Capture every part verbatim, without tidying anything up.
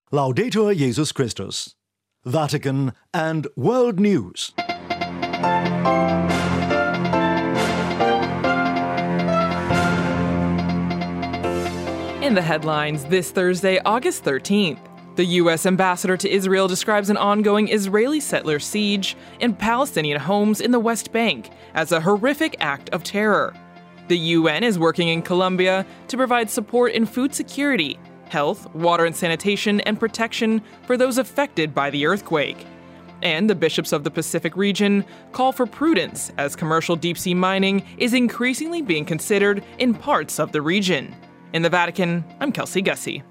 Laudetur Jesus Christus. Vatican and World News. In the headlines this Thursday, August thirteenth, the U S ambassador to Israel describes an ongoing Israeli settler siege in Palestinian homes in the West Bank as a horrific act of terror. The U N is working in Colombia to provide support in food security, health, water and sanitation, and protection for those affected by the earthquake. And the bishops of the Pacific region call for prudence as commercial deep-sea mining is increasingly being considered in parts of the region. In the Vatican, I'm Kelsey Gussie.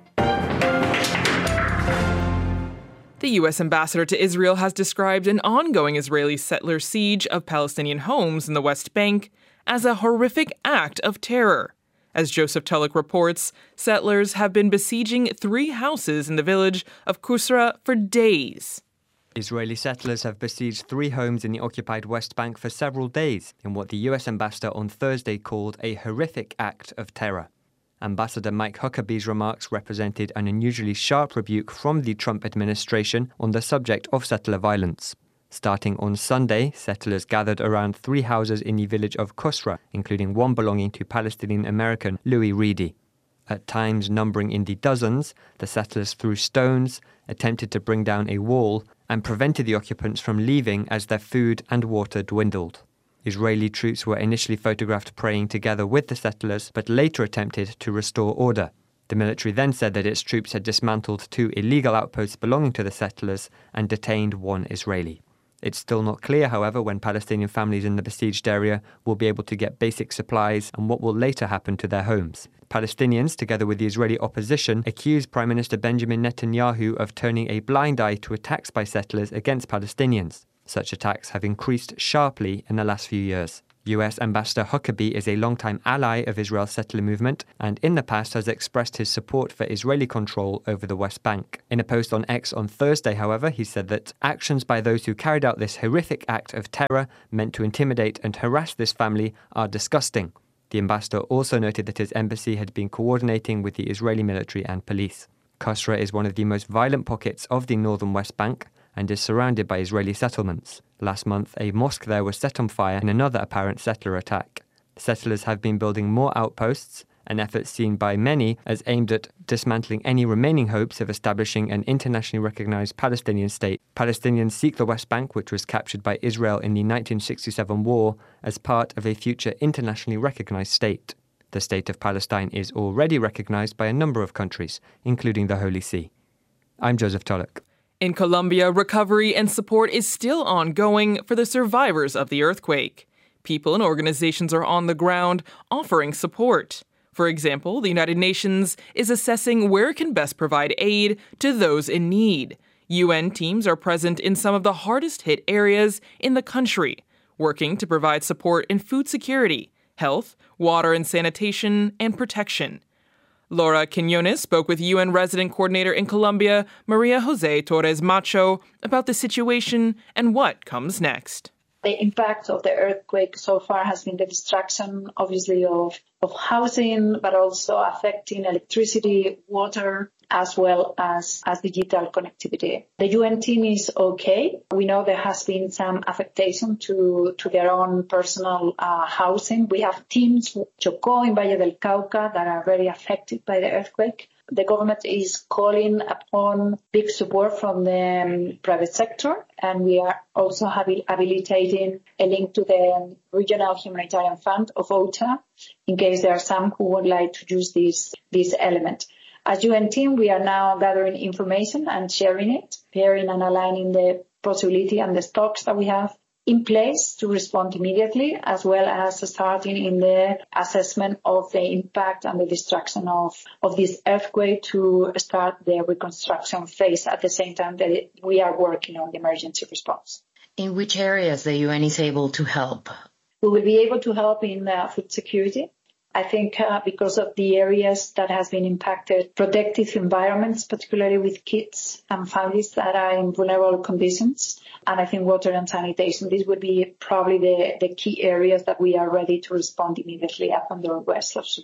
The U S ambassador to Israel has described an ongoing Israeli settler siege of Palestinian homes in the West Bank as a horrific act of terror. As Joseph Tulloch reports, settlers have been besieging three houses in the village of Kusra for days. Israeli settlers have besieged three homes in the occupied West Bank for several days in what the U S ambassador on Thursday called a horrific act of terror. Ambassador Mike Huckabee's remarks represented an unusually sharp rebuke from the Trump administration on the subject of settler violence. Starting on Sunday, settlers gathered around three houses in the village of Kusra, including one belonging to Palestinian-American Louis Reedy. At times numbering in the dozens, the settlers threw stones, attempted to bring down a wall, and prevented the occupants from leaving as their food and water dwindled. Israeli troops were initially photographed praying together with the settlers, but later attempted to restore order. The military then said that its troops had dismantled two illegal outposts belonging to the settlers and detained one Israeli. It's still not clear, however, when Palestinian families in the besieged area will be able to get basic supplies and what will later happen to their homes. Palestinians, together with the Israeli opposition, accused Prime Minister Benjamin Netanyahu of turning a blind eye to attacks by settlers against Palestinians. Such attacks have increased sharply in the last few years. U S Ambassador Huckabee is a longtime ally of Israel's settler movement and in the past has expressed his support for Israeli control over the West Bank. In a post on X on Thursday, however, he said that actions by those who carried out this horrific act of terror meant to intimidate and harass this family are disgusting. The ambassador also noted that his embassy had been coordinating with the Israeli military and police. Kusra is one of the most violent pockets of the northern West Bank and is surrounded by Israeli settlements. Last month, a mosque there was set on fire in another apparent settler attack. Settlers have been building more outposts, an effort seen by many as aimed at dismantling any remaining hopes of establishing an internationally recognized Palestinian state. Palestinians seek the West Bank, which was captured by Israel in the nineteen sixty-seven war, as part of a future internationally recognized state. The state of Palestine is already recognized by a number of countries, including the Holy See. I'm Joseph Tulloch. In Colombia, recovery and support is still ongoing for the survivors of the earthquake. People and organizations are on the ground offering support. For example, the United Nations is assessing where it can best provide aid to those in need. U N teams are present in some of the hardest hit areas in the country, working to provide support in food security, health, water and sanitation, and protection. Laura Quiñones spoke with U N resident coordinator in Colombia, Maria Jose Torres Macho, about the situation and what comes next. The impact of the earthquake so far has been the destruction, obviously, of, of housing, but also affecting electricity, water, as well as, as digital connectivity. The U N team is okay. We know there has been some affectation to, to their own personal uh, housing. We have teams, Chocó in Valle del Cauca, that are very affected by the earthquake. The government is calling upon big support from the um, private sector, and we are also habilitating a link to the Regional Humanitarian Fund of OCHA in case there are some who would like to use this, this element. As U N team, we are now gathering information and sharing it, pairing and aligning the possibility and the stocks that we have in place to respond immediately, as well as starting in the assessment of the impact and the destruction of, of this earthquake to start the reconstruction phase at the same time that we are working on the emergency response. In which areas the U N is able to help? We will be able to help in uh, food security. I think uh, because of the areas that has been impacted, protective environments, particularly with kids and families that are in vulnerable conditions. And I think water and sanitation, these would be probably the, the key areas that we are ready to respond immediately upon the request of support.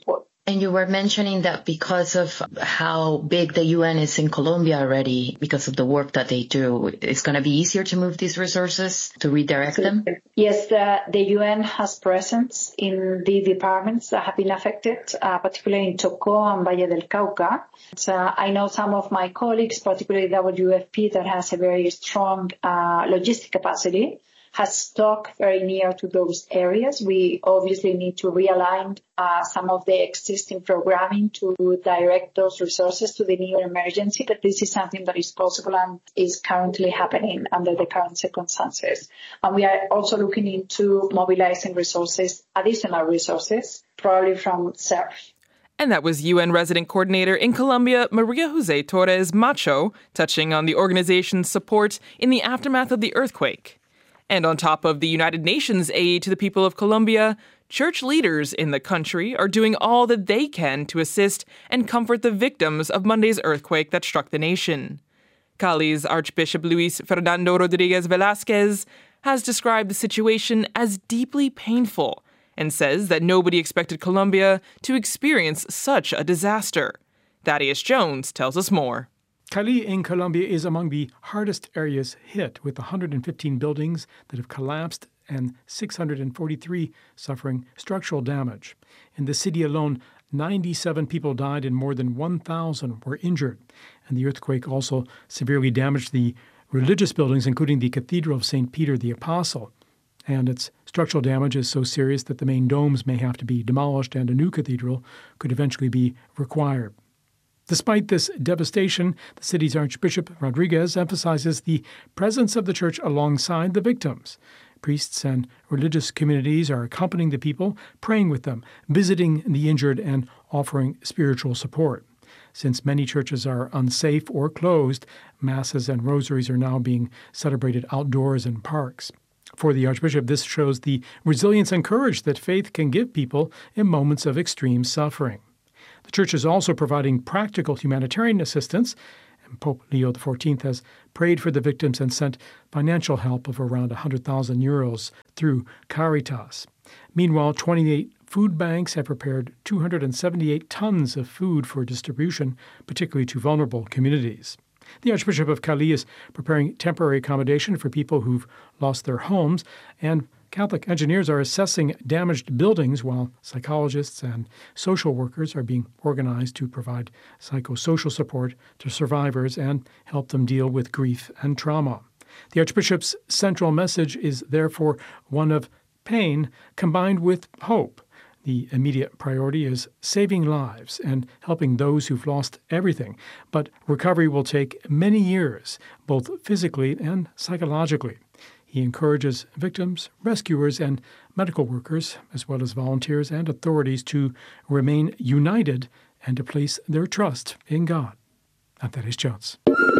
And you were mentioning that because of how big the U N is in Colombia already, because of the work that they do, it's going to be easier to move these resources, to redirect them? Yes, the, the U N has presence in the departments that have been affected, uh, particularly in Chocó and Valle del Cauca. So I know some of my colleagues, particularly W F P, that has a very strong uh, logistic capacity, has stock very near to those areas. We obviously need to realign uh, some of the existing programming to direct those resources to the new emergency, but this is something that is possible and is currently happening under the current circumstances. And we are also looking into mobilizing resources, additional resources, probably from S E R F. And that was U N Resident Coordinator in Colombia, Maria Jose Torres Macho, touching on the organization's support in the aftermath of the earthquake. And on top of the United Nations aid to the people of Colombia, church leaders in the country are doing all that they can to assist and comfort the victims of Monday's earthquake that struck the nation. Cali's Archbishop Luis Fernando Rodriguez Velázquez has described the situation as deeply painful and says that nobody expected Colombia to experience such a disaster. Thaddeus Jones tells us more. Cali in Colombia is among the hardest areas hit, with one hundred fifteen buildings that have collapsed and six hundred forty-three suffering structural damage. In the city alone, ninety-seven people died and more than one thousand were injured. And the earthquake also severely damaged the religious buildings, including the Cathedral of Saint Peter the Apostle. And its structural damage is so serious that the main domes may have to be demolished and a new cathedral could eventually be required. Despite this devastation, the city's Archbishop Rodriguez emphasizes the presence of the church alongside the victims. Priests and religious communities are accompanying the people, praying with them, visiting the injured, and offering spiritual support. Since many churches are unsafe or closed, masses and rosaries are now being celebrated outdoors in parks. For the Archbishop, this shows the resilience and courage that faith can give people in moments of extreme suffering. The Church is also providing practical humanitarian assistance, and Pope Leo the fourteenth has prayed for the victims and sent financial help of around one hundred thousand euros through Caritas. Meanwhile, twenty-eight food banks have prepared two hundred seventy-eight tons of food for distribution, particularly to vulnerable communities. The Archbishop of Cali is preparing temporary accommodation for people who've lost their homes, and Catholic engineers are assessing damaged buildings while psychologists and social workers are being organized to provide psychosocial support to survivors and help them deal with grief and trauma. The Archbishop's central message is therefore one of pain combined with hope. The immediate priority is saving lives and helping those who've lost everything, but recovery will take many years, both physically and psychologically. He encourages victims, rescuers, and medical workers, as well as volunteers and authorities, to remain united and to place their trust in God. And that is Jones.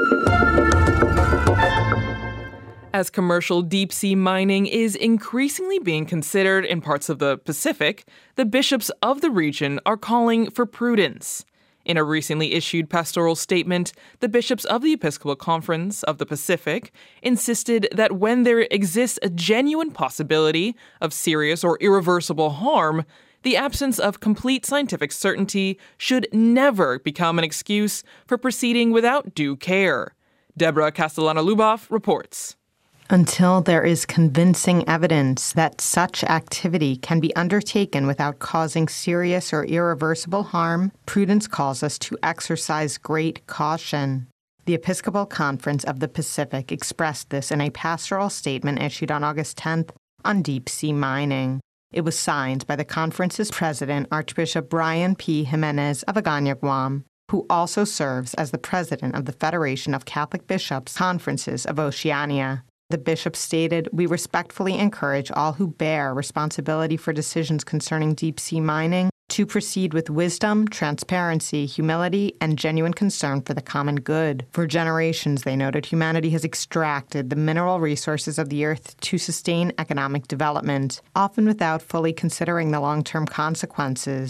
As commercial deep-sea mining is increasingly being considered in parts of the Pacific, the bishops of the region are calling for prudence. In a recently issued pastoral statement, the bishops of the Episcopal Conference of the Pacific insisted that when there exists a genuine possibility of serious or irreversible harm, the absence of complete scientific certainty should never become an excuse for proceeding without due care. Deborah Castellano-Luboff reports. Until there is convincing evidence that such activity can be undertaken without causing serious or irreversible harm, prudence calls us to exercise great caution. The Episcopal Conference of the Pacific expressed this in a pastoral statement issued on August tenth on deep-sea mining. It was signed by the conference's president, Archbishop Brian P. Jimenez of Agana, Guam, who also serves as the president of the Federation of Catholic Bishops' Conferences of Oceania. The bishop stated, "We respectfully encourage all who bear responsibility for decisions concerning deep-sea mining to proceed with wisdom, transparency, humility, and genuine concern for the common good. For generations," they noted, humanity has extracted the mineral resources of the earth to sustain economic development, often without fully considering the long-term consequences.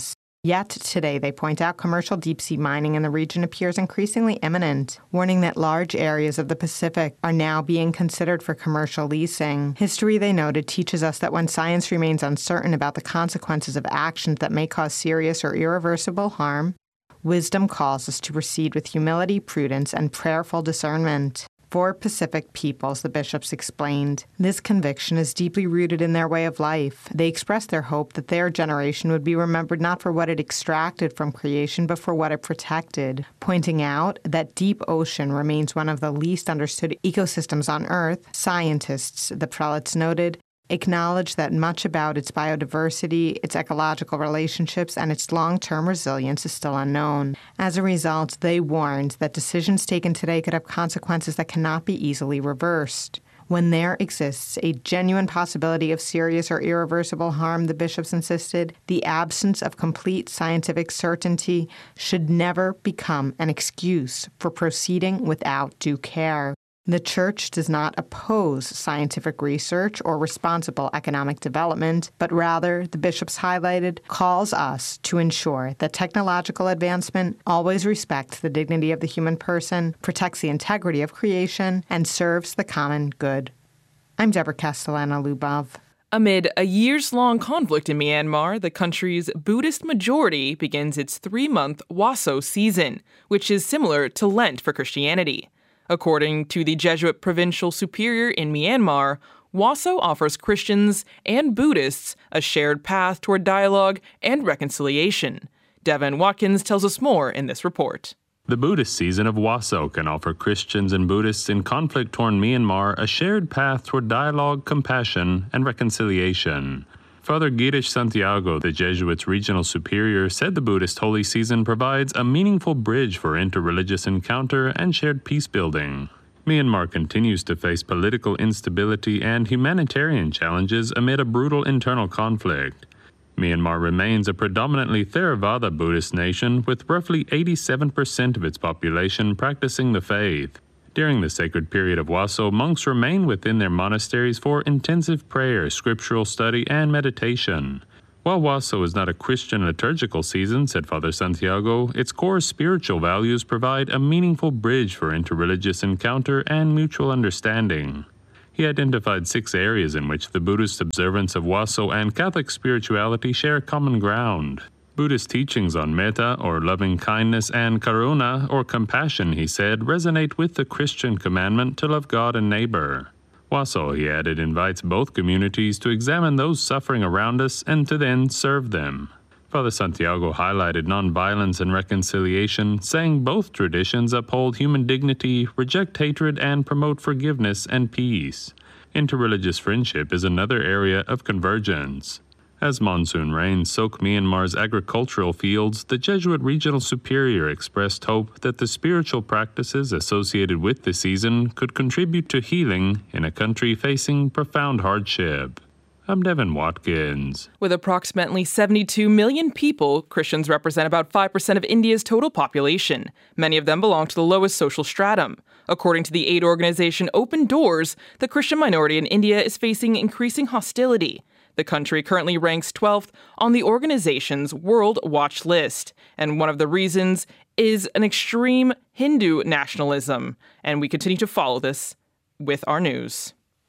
Yet today, they point out, commercial deep-sea mining in the region appears increasingly imminent, warning that large areas of the Pacific are now being considered for commercial leasing. History, they noted, teaches us that when science remains uncertain about the consequences of actions that may cause serious or irreversible harm, wisdom calls us to proceed with humility, prudence, and prayerful discernment. For Pacific peoples, the bishops explained, this conviction is deeply rooted in their way of life. They expressed their hope that their generation would be remembered not for what it extracted from creation, but for what it protected, pointing out that deep ocean remains one of the least understood ecosystems on Earth. Scientists, the prelates noted, acknowledge that much about its biodiversity, its ecological relationships, and its long-term resilience is still unknown. As a result, they warned that decisions taken today could have consequences that cannot be easily reversed. When there exists a genuine possibility of serious or irreversible harm, the bishops insisted, the absence of complete scientific certainty should never become an excuse for proceeding without due care. The Church does not oppose scientific research or responsible economic development, but rather, the bishops highlighted, calls us to ensure that technological advancement always respects the dignity of the human person, protects the integrity of creation, and serves the common good. I'm Deborah Castellano-Lubov. Amid a years-long conflict in Myanmar, the country's Buddhist majority begins its three-month Waso season, which is similar to Lent for Christianity. According to the Jesuit provincial superior in Myanmar, Waso offers Christians and Buddhists a shared path toward dialogue and reconciliation. Devin Watkins tells us more in this report. The Buddhist season of Waso can offer Christians and Buddhists in conflict-torn Myanmar a shared path toward dialogue, compassion, and reconciliation. Father Girish Santiago, the Jesuits' regional superior, said the Buddhist holy season provides a meaningful bridge for interreligious encounter and shared peace-building. Myanmar continues to face political instability and humanitarian challenges amid a brutal internal conflict. Myanmar remains a predominantly Theravada Buddhist nation, with roughly eighty-seven percent of its population practicing the faith. During the sacred period of Waso, monks remain within their monasteries for intensive prayer, scriptural study, and meditation. While Waso is not a Christian liturgical season, said Father Santiago, its core spiritual values provide a meaningful bridge for interreligious encounter and mutual understanding. He identified six areas in which the Buddhist observance of Waso and Catholic spirituality share common ground. Buddhist teachings on metta, or loving kindness, and karuna, or compassion, he said, resonate with the Christian commandment to love God and neighbor. Waso, he added, invites both communities to examine those suffering around us and to then serve them. Father Santiago highlighted nonviolence and reconciliation, saying both traditions uphold human dignity, reject hatred, and promote forgiveness and peace. Interreligious friendship is another area of convergence. As monsoon rains soak Myanmar's agricultural fields, the Jesuit regional superior expressed hope that the spiritual practices associated with the season could contribute to healing in a country facing profound hardship. I'm Devin Watkins. With approximately seventy-two million people, Christians represent about five percent of India's total population. Many of them belong to the lowest social stratum. According to the aid organization Open Doors, the Christian minority in India is facing increasing hostility. The country currently ranks twelfth on the organization's World Watch list, and one of the reasons is an extreme Hindu nationalism. And we continue to follow this with our news.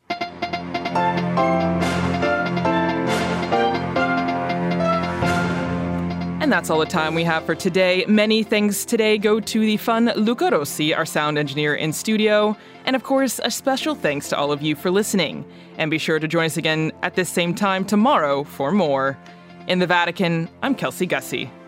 And that's all the time we have for today. Many thanks today go to the fun Luca Rossi, our sound engineer in studio. And of course, a special thanks to all of you for listening. And be sure to join us again at this same time tomorrow for more. In the Vatican, I'm Kelsey Gussie.